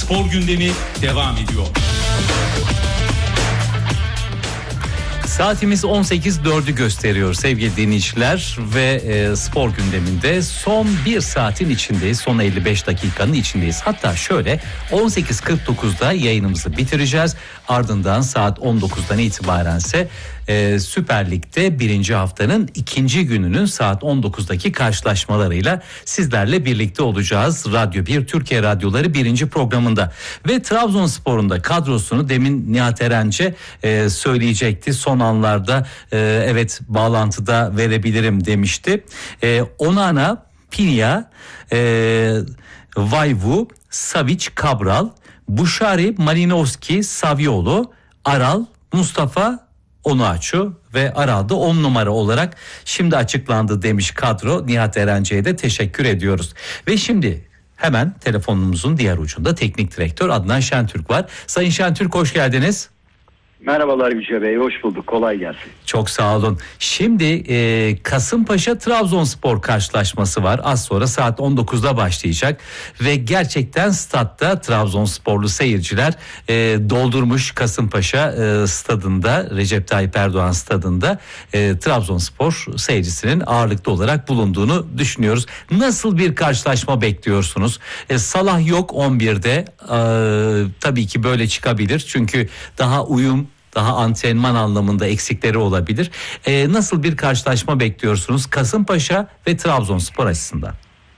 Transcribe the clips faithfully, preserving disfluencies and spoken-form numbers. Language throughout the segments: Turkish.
spor gündemi devam ediyor. Saatimiz on sekiz dördü gösteriyor sevgili dinleyiciler ve e, spor gündeminde son bir saatin içindeyiz. Son elli beş dakikanın içindeyiz. Hatta şöyle on sekiz kırk dokuzda yayınımızı bitireceğiz. Ardından saat on dokuzdan itibarense e, Süper Lig'de birinci haftanın ikinci gününün saat on dokuzdaki karşılaşmalarıyla sizlerle birlikte olacağız. Radyo bir Türkiye Radyoları birinci programında ve Trabzonspor'un da kadrosunu demin Nihat Erenç'e e, söyleyecekti. Son anlarda e, evet bağlantıda verebilirim demişti. E, Onana, Pinya, e, Vayvu, Savic, Cabral, Buşari, Malinovski, Saviolo, Aral, Mustafa Onuachu ve Aral'da on numara olarak şimdi açıklandı demiş kadro. Nihat Erenç'e de teşekkür ediyoruz. Ve şimdi hemen telefonumuzun diğer ucunda teknik direktör Adnan Şentürk var. Sayın Şentürk, hoş geldiniz. Merhabalar Yüce Bey, hoş bulduk, kolay gelsin. Çok sağ olun. Şimdi e, Kasımpaşa Trabzonspor karşılaşması var. Az sonra saat on dokuzda başlayacak ve gerçekten statta Trabzonsporlu seyirciler e, doldurmuş Kasımpaşa e, stadında, Recep Tayyip Erdoğan stadında e, Trabzonspor seyircisinin ağırlıklı olarak bulunduğunu düşünüyoruz. Nasıl bir karşılaşma bekliyorsunuz? E, Salah yok on birde. E, tabii ki böyle çıkabilir çünkü daha uyum, daha antrenman anlamında eksikleri olabilir. Ee, nasıl bir karşılaşma bekliyorsunuz Kasımpaşa ve Trabzonspor açısından?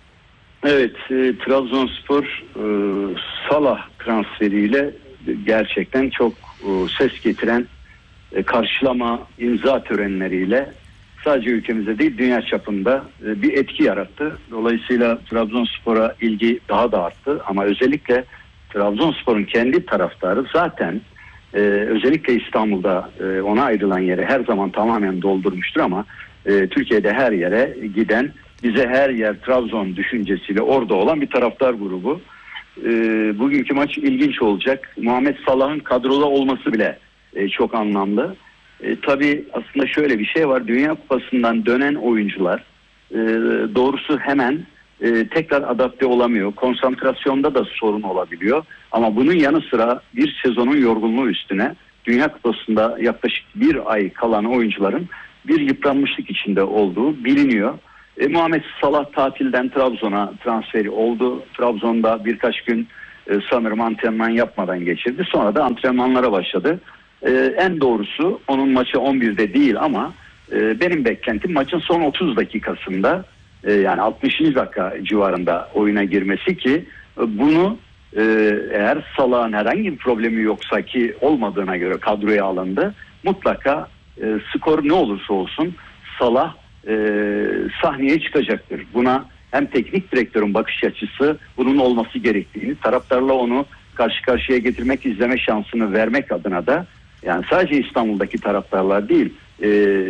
Evet, e, Trabzonspor e, Salah transferiyle gerçekten çok e, ses getiren e, karşılama imza törenleriyle sadece ülkemizde değil dünya çapında e, bir etki yarattı. Dolayısıyla Trabzonspor'a ilgi daha da arttı ama özellikle Trabzonspor'un kendi taraftarı zaten Ee, özellikle İstanbul'da e, ona ayrılan yeri her zaman tamamen doldurmuştur ama e, Türkiye'de her yere giden, bize her yer Trabzon düşüncesiyle orada olan bir taraftar grubu. E, bugünkü maç ilginç olacak. Muhammed Salah'ın kadroda olması bile e, çok anlamlı. E, tabii aslında şöyle bir şey var. Dünya Kupası'ndan dönen oyuncular e, doğrusu hemen e, tekrar adapte olamıyor. Konsantrasyonda da sorun olabiliyor. Ama bunun yanı sıra bir sezonun yorgunluğu üstüne Dünya Kupası'nda yaklaşık bir ay kalan oyuncuların bir yıpranmışlık içinde olduğu biliniyor. E, Muhammed Salah tatilden Trabzon'a transferi oldu. Trabzon'da birkaç gün e, sanırım antrenman yapmadan geçirdi. Sonra da antrenmanlara başladı. E, en doğrusu onun maçı on birde değil ama e, benim beklentim maçın son otuz dakikasında e, yani altmışıncı dakika civarında oyuna girmesi ki e, bunu Ee, eğer Salah'ın herhangi bir problemi yoksa ki olmadığına göre kadroya alındı mutlaka e, skor ne olursa olsun Salah e, sahneye çıkacaktır. Buna hem teknik direktörün bakış açısı bunun olması gerektiğini, taraftarla onu karşı karşıya getirmek, izleme şansını vermek adına da yani sadece İstanbul'daki taraftarlar değil e,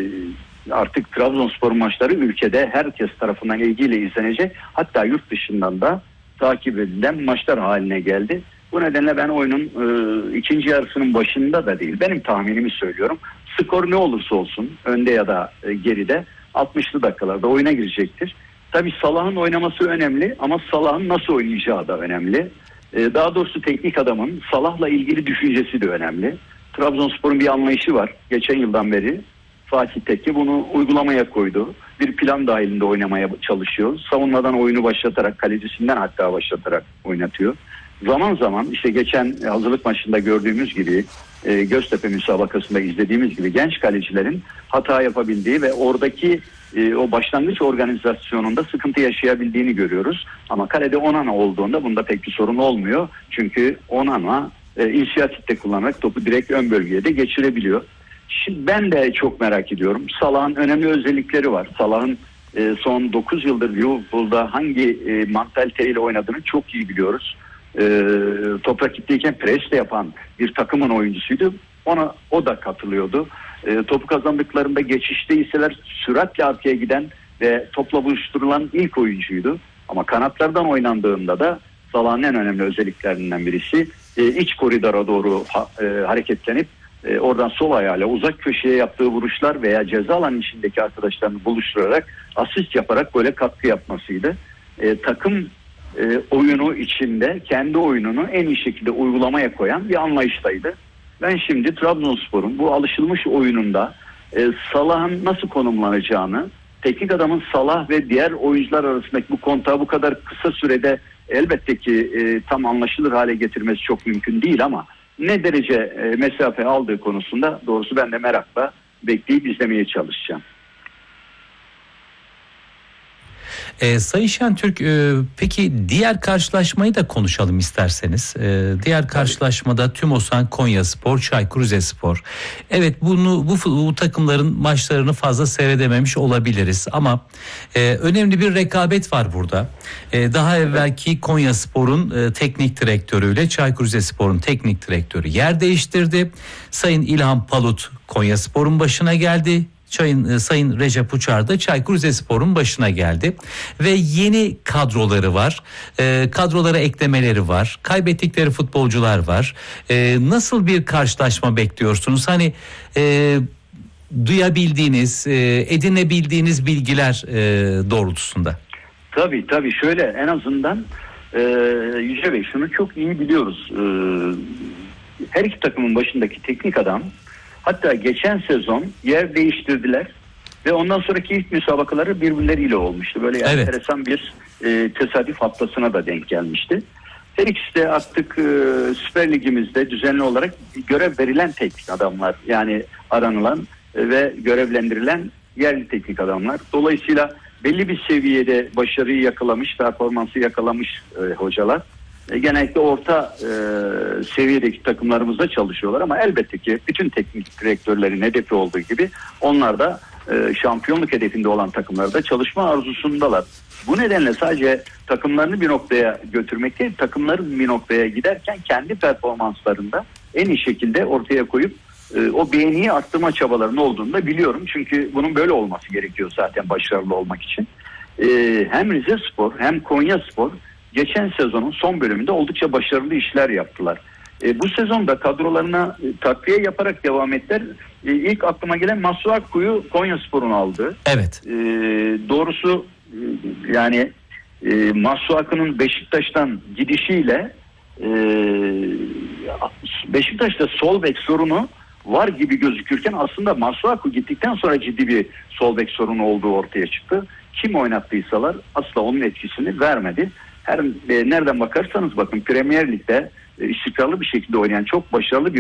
artık Trabzonspor maçları ülkede herkes tarafından ilgiyle izlenecek, hatta yurt dışından da takip edilen maçlar haline geldi. Bu nedenle ben oyunun e, ikinci yarısının başında da değil, benim tahminimi söylüyorum. Skor ne olursa olsun önde ya da e, geride altmışlı dakikalarda oyuna girecektir. Tabii Salah'ın oynaması önemli ama Salah'ın nasıl oynayacağı da önemli. E, daha doğrusu teknik adamın Salah'la ilgili düşüncesi de önemli. Trabzonspor'un bir anlayışı var. Geçen yıldan beri Fatih Tekke bunu uygulamaya koydu. Bir plan dahilinde oynamaya çalışıyor. Savunmadan oyunu başlatarak, kalecisinden hatta başlatarak oynatıyor. Zaman zaman işte geçen hazırlık maçında gördüğümüz gibi, e, Göztepe müsabakasında izlediğimiz gibi genç kalecilerin hata yapabildiği ve oradaki e, o başlangıç organizasyonunda sıkıntı yaşayabildiğini görüyoruz. Ama kalede Onana olduğunda bunda pek bir sorun olmuyor. Çünkü Onana e, inisiyatifte kullanarak topu direkt ön bölgeye de geçirebiliyor. Şimdi ben de çok merak ediyorum. Salah'ın önemli özellikleri var. Salah'ın e, son dokuz yıldır Liverpool'da hangi e, mantaliteyle oynadığını çok iyi biliyoruz. E, toprak gittiyken pres de yapan bir takımın oyuncusuydu. Ona o da katılıyordu. E, topu kazandıklarında geçişte iseler süratle arkaya giden ve topla buluşturulan ilk oyuncuydu. Ama kanatlardan oynandığında da Salah'ın en önemli özelliklerinden birisi e, iç koridora doğru ha, e, hareketlenip E, oradan sol ayağıyla uzak köşeye yaptığı vuruşlar veya ceza alanı içindeki arkadaşlarını buluşturarak asist yaparak böyle katkı yapmasıydı. E, takım e, oyunu içinde kendi oyununu en iyi şekilde uygulamaya koyan bir anlayıştaydı. Ben şimdi Trabzonspor'un bu alışılmış oyununda e, Salah'ın nasıl konumlanacağını, teknik adamın Salah ve diğer oyuncular arasındaki bu kontağı bu kadar kısa sürede elbette ki e, tam anlaşılır hale getirmesi çok mümkün değil ama ne derece e, mesafe aldığı konusunda doğrusu ben de merakla bekleyip izlemeye çalışacağım. E, Sayın Şentürk, e, peki diğer karşılaşmayı da konuşalım isterseniz. E, diğer karşılaşmada TÜMOSAN Konyaspor, Çaykur Rizespor. Evet, bunu bu, bu takımların maçlarını fazla seyredememiş olabiliriz ama e, önemli bir rekabet var burada. E, daha evvelki Konyaspor'un e, teknik direktörüyle Çaykur Rizespor'un teknik direktörü yer değiştirdi. Sayın İlhan Palut Konyaspor'un başına geldi. Çayın, Sayın Recep Uçar da Çaykur Rizespor'un başına geldi ve yeni kadroları var, e, kadrolara eklemeleri var, kaybettikleri futbolcular var. E, nasıl bir karşılaşma bekliyorsunuz? Hani e, duyabildiğiniz, e, edinebildiğiniz bilgiler e, doğrultusunda. Tabii tabii şöyle en azından e, Yüce Bey şunu çok iyi biliyoruz. E, her iki takımın başındaki teknik adam hatta geçen sezon yer değiştirdiler ve ondan sonraki ilk müsabakaları birbirleriyle olmuştu. Böyle evet. enteresan bir e, tesadüf haftasına da denk gelmişti. Her ikisi de artık e, Süper Ligimizde düzenli olarak görev verilen teknik adamlar. Yani aranılan e, ve görevlendirilen yerli teknik adamlar. Dolayısıyla belli bir seviyede başarıyı yakalamış, performansı yakalamış e, hocalar. Genellikle orta e, seviyedeki takımlarımızda çalışıyorlar ama elbette ki bütün teknik direktörlerin hedefi olduğu gibi onlar da e, şampiyonluk hedefinde olan takımlarda çalışma arzusundalar. Bu nedenle sadece takımlarını bir noktaya götürmek değil, takımların bir noktaya giderken kendi performanslarında en iyi şekilde ortaya koyup e, o beğeniyi arttırma çabalarının olduğunu da biliyorum. Çünkü bunun böyle olması gerekiyor zaten başarılı olmak için. E, hem Rizespor hem Konyaspor geçen sezonun son bölümünde oldukça başarılı işler yaptılar. E, bu sezonda kadrolarına e, takviye yaparak devam ettiler. E, ilk aklıma gelen Masuaku'yu Konyaspor'un aldı. Evet. E, doğrusu e, yani e, Masuaku'nun Beşiktaş'tan gidişiyle e, Beşiktaş'ta sol bek sorunu var gibi gözükürken aslında Masuaku gittikten sonra ciddi bir sol bek sorunu olduğu ortaya çıktı. Kim oynattıysalar asla onun etkisini vermedi. Her e, nereden bakarsanız bakın Premier Lig'de e, istikrarlı bir şekilde oynayan çok başarılı bir